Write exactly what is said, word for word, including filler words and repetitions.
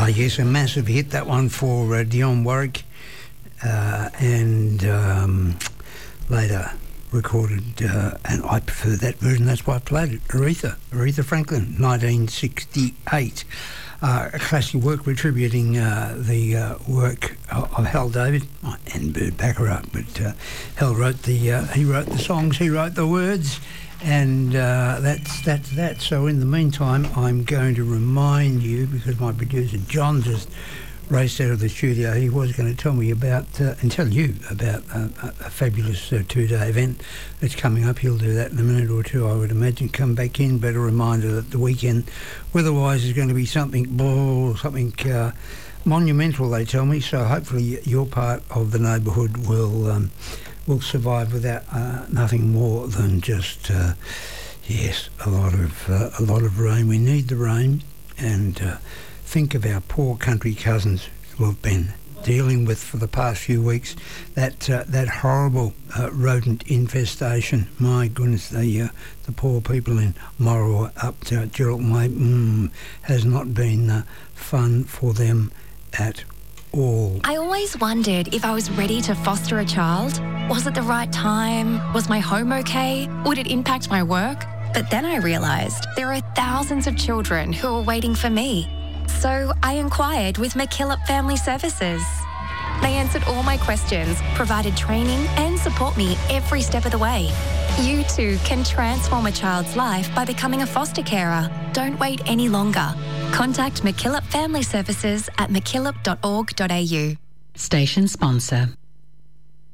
Ah, yes, a massive hit, that one for uh, Dionne Warwick, uh, and um, later recorded, uh, and I prefer that version, that's why I played it, Aretha, Aretha Franklin, nineteen sixty-eight. Uh, a classic work retributing uh, the uh, work of, of Hal David and Burt Bacharach, but uh, Hal wrote the uh, he wrote the songs, he wrote the words, and uh, that's that's that. So in the meantime, I'm going to remind you, because my producer John just raced out of the studio, he was going to tell me about uh, and tell you about uh, a, a fabulous uh, two-day event that's coming up. He'll do that in a minute or two, I would imagine. Come back in, but a reminder that the weekend weather-wise is going to be something, oh, something uh, monumental, they tell me. So hopefully your part of the neighbourhood will um, will survive without uh, nothing more than just uh, yes, a lot of uh, a lot of rain. We need the rain, and uh, think of our poor country cousins who have been dealing with for the past few weeks that uh, that horrible uh, rodent infestation. My goodness, the uh, the poor people in Morawa up to Geraldton Way, mm, has not been uh, fun for them at all. I always wondered if I was ready to foster a child. Was it the right time? Was my home okay? Would it impact my work? But then I realised there are thousands of children who are waiting for me. So I inquired with McKillop Family Services. They answered all my questions, provided training and support me every step of the way. You too can transform a child's life by becoming a foster carer. Don't wait any longer. Contact McKillop Family Services at mckillop dot org dot a u. Station sponsor.